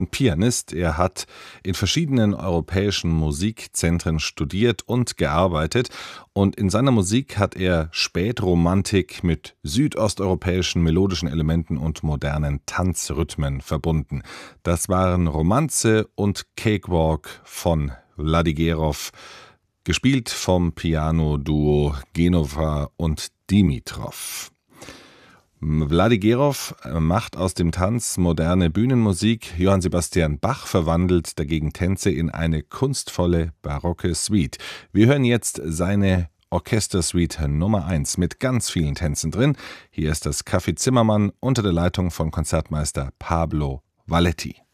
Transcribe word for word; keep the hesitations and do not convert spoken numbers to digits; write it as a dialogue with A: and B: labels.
A: ein Pianist. Er hat in verschiedenen europäischen Musikzentren studiert und gearbeitet. Und in seiner Musik hat er Spätromantik mit südosteuropäischen melodischen Elementen und modernen Tanzrhythmen verbunden. Das waren Romanze und Cakewalk von Wladigerov, gespielt vom Piano-Duo Genova und Dimitrov. Wladigerov macht aus dem Tanz moderne Bühnenmusik. Johann Sebastian Bach verwandelt dagegen Tänze in eine kunstvolle barocke Suite. Wir hören jetzt seine Orchestersuite Nummer eins mit ganz vielen Tänzen drin. Hier ist das Café Zimmermann unter der Leitung von Konzertmeister Pablo Valletti.